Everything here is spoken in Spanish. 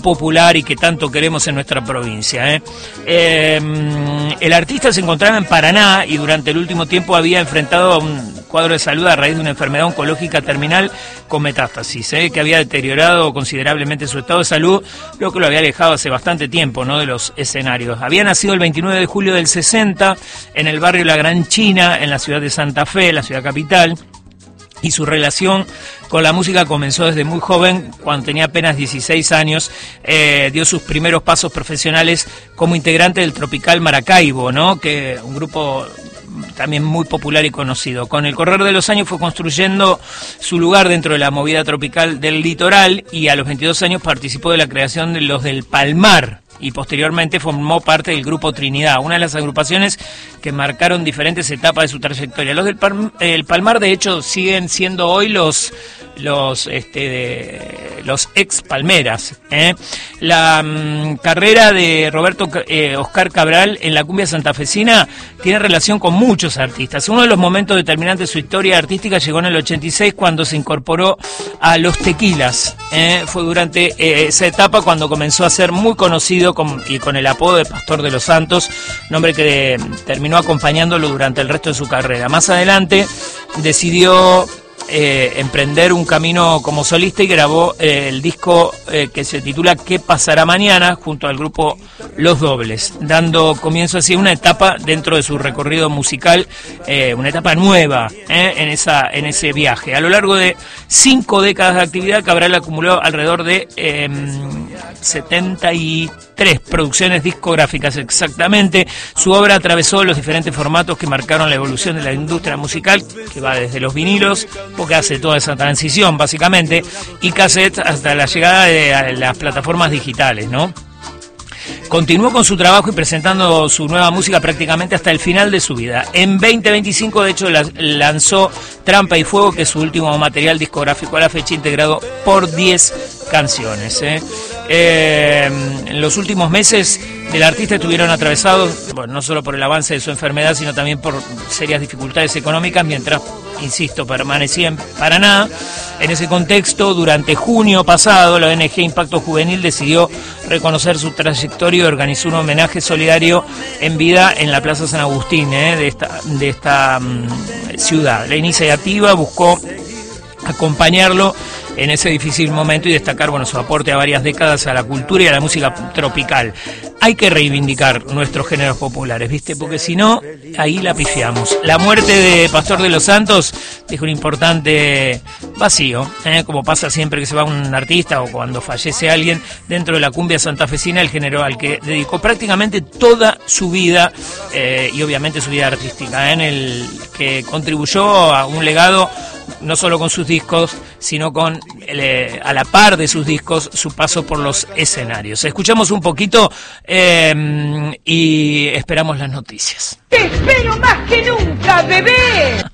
popular y que tanto queremos en nuestra provincia. El artista se encontraba en Paraná y durante el último tiempo había enfrentado a un cuadro de salud a raíz de una enfermedad oncológica terminal con metástasis, que había deteriorado considerablemente su estado de salud, lo que lo había alejado hace bastante tiempo, ¿no?, de los escenarios. Había nacido el 29 de julio del 60 en el barrio La Gran China, en la ciudad de Santa Fe, la ciudad capital. Y su relación con la música comenzó desde muy joven, cuando tenía apenas 16 años, dio sus primeros pasos profesionales como integrante del Tropical Maracaibo, ¿no?, que un grupo también muy popular y conocido. Con el correr de los años fue construyendo su lugar dentro de la movida tropical del litoral y a los 22 años participó de la creación de Los del Palmar, y posteriormente formó parte del Grupo Trinidad, una de las agrupaciones que marcaron diferentes etapas de su trayectoria. Los del Palmar, de hecho, siguen siendo hoy los ex Palmeras. La carrera de Roberto Oscar Cabral en la cumbia santafesina tiene relación con muchos artistas. Uno de los momentos determinantes de su historia artística llegó en el 86, cuando se incorporó a Los Tequilas. Fue durante esa etapa cuando comenzó a ser muy conocido y con el apodo de Pastor de los Santos, nombre que terminó acompañándolo durante el resto de su carrera. Más adelante decidió emprender un camino como solista y grabó el disco que se titula ¿Qué pasará mañana?, junto al grupo Los Dobles, dando comienzo así a una etapa dentro de su recorrido musical, una etapa nueva en ese viaje. A lo largo de 5 décadas de actividad, Cabral acumuló alrededor de 73 producciones discográficas exactamente. Su obra atravesó los diferentes formatos que marcaron la evolución de la industria musical, que va desde los vinilos, porque hace toda esa transición básicamente, y cassette hasta la llegada de las plataformas digitales, ¿no? Continuó con su trabajo y presentando su nueva música prácticamente hasta el final de su vida. En 2025, de hecho, lanzó Trampa y Fuego, que es su último material discográfico a la fecha, integrado por 10 canciones. En los últimos meses del artista estuvieron atravesados, bueno, no solo por el avance de su enfermedad, sino también por serias dificultades económicas, mientras, insisto, permanecía en Paraná. En ese contexto, durante junio pasado, la ONG Impacto Juvenil decidió reconocer su trayectoria y organizó un homenaje solidario en vida en la Plaza San Agustín de esta ciudad. La iniciativa buscó acompañarlo en ese difícil momento y destacar, bueno, su aporte a varias décadas a la cultura y a la música tropical. Hay que reivindicar nuestros géneros populares, ¿viste? Porque si no, ahí la pifiamos. La muerte de Pastor de los Santos deja un importante vacío, como pasa siempre que se va un artista o cuando fallece alguien dentro de la cumbia santafesina, el género al que dedicó prácticamente toda su vida y obviamente su vida artística, en el que contribuyó a un legado no solo con sus discos, sino con, a la par de sus discos, su paso por los escenarios. Escuchamos un poquito y esperamos las noticias. ¡Te espero más que nunca, bebé!